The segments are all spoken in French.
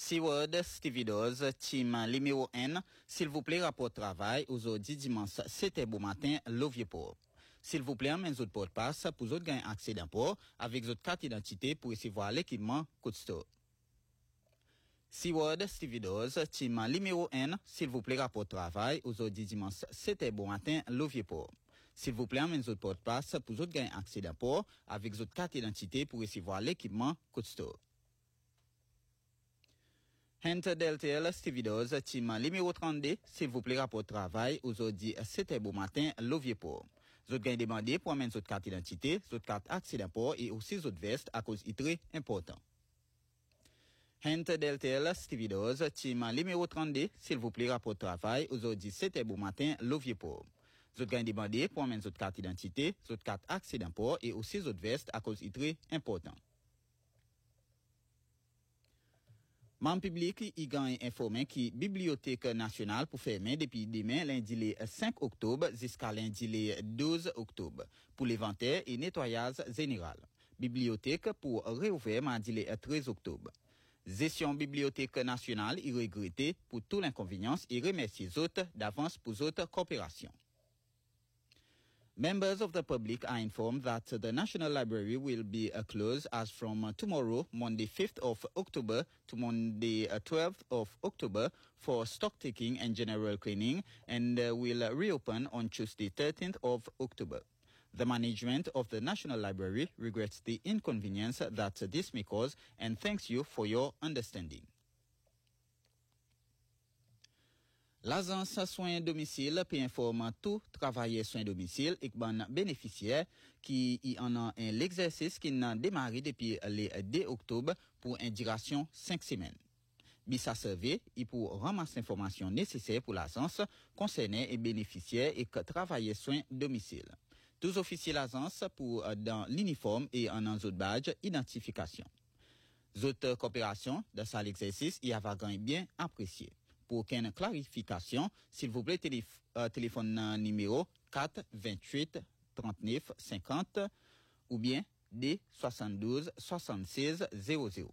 Seward Stevidos, team numéro 1, s'il vous plaît, rapport travail, aujourd'hui dimanche, c'était beau matin, Lovier-Port. S'il vous plaît, amène votre porte-passe pour vous gagner accès d'impôt avec votre carte d'identité pour recevoir l'équipement Code Store. Seward Stevidos, team numéro 1, s'il vous plaît, rapport travail, aujourd'hui dimanche, c'était beau matin, Lovier-Port. S'il vous plaît, amène votre porte-passe pour vous gagner accès d'impôt avec votre carte d'identité pour recevoir l'équipement Code Store. Hunter Deltel, Stevidos, team numéro 32, s'il vous plaît, rapport travail, aujourd'hui, c'était beau matin, Lovier-Port. Vous avez demandé pour amener votre carte d'identité, votre carte accès d'impôt et aussi votre veste à cause de très important. Hunter Deltel, Stevidos, team numéro 32, s'il vous plaît, rapport travail, aujourd'hui, c'était beau matin, Lovier-Port. Vous avez demandé pour amener votre carte d'identité, votre carte accès d'impôt et aussi votre veste à cause de très important. Membre public y gagne informé qui Bibliothèque nationale pour fermer depuis demain lundi le 5 octobre jusqu'à lundi le 12 octobre pour l'inventaire et nettoyage général. Bibliothèque pour réouvrir mardi le 13 octobre. Gestion Bibliothèque nationale y regrette pour tout l'inconvénient et remercie les autres d'avance pour votre coopération. Members of the public are informed that the National Library will be closed as from tomorrow, Monday 5th of October to Monday 12th of October for stock taking and general cleaning and will reopen on Tuesday 13th of October. The management of the National Library regrets the inconvenience that this may cause and thanks you for your understanding. L'agence soins domicile peut informer tout travailleur soins domicile et bon bénéficiaire qui y en a l'exercice qui n'a démarré depuis le 2 octobre pour une duration 5 semaines. Bisa servi et pour ramasser l'information nécessaire pour l'agence concernée et bénéficiaires et travailleurs soins domicile. Tous officiers l'agence pour dans l'uniforme et en autre badge identification. Autres coopération dans ça l'exercice y a bien apprécié. Pour aucune clarification, s'il vous plaît, téléphone numéro 4 28 39 50 ou bien D 72 76 00.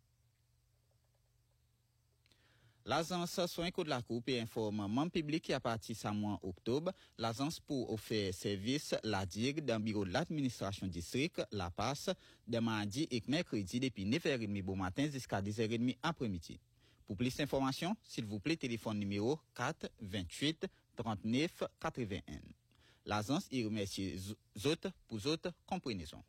L'agence soins de la coupe et informe public qui a parti ce mois octobre, l'agence pour offrir service la DIG dans le bureau de l'administration district, la passe, de mardi et mercredi depuis 9h30 bon matin jusqu'à 10h30 après-midi. Pour plus d'informations, s'il vous plaît, téléphone numéro 4 28 39 81. L'agence y remercie autres pour autres compréhensions.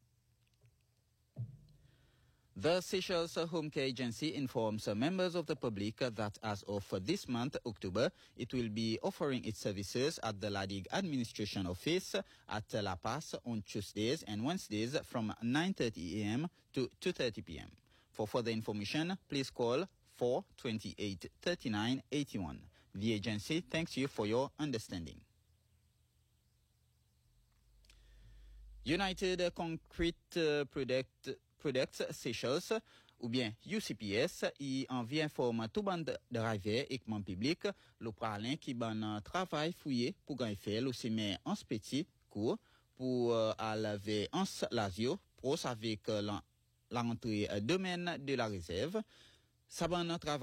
The Seychelles Home Care Agency informs members of the public that as of this month, October, it will be offering its services at the LADIG Administration Office at La Paz on Tuesdays and Wednesdays from 9:30 a.m. to 2:30 p.m. For further information, please call 428 39 81. The agency thanks you for your understanding. United Concrete Products Seychelles, ou bien UCPS, y envie informe tout bande de driver et monde public, le pralin qui ban travail fouillé pour gagner faire aussi mais en petit cours pour aller en Lazio, pros avec l'entrée domaine de la réserve. Ça ban travail